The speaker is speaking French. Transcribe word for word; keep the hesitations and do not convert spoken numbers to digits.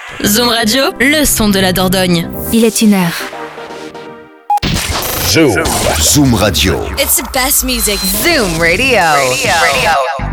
Zoom Radio, le son de la Dordogne. Il est une heure. Zoom. Zoom Radio. It's the best music. Zoom Radio. Radio. Radio.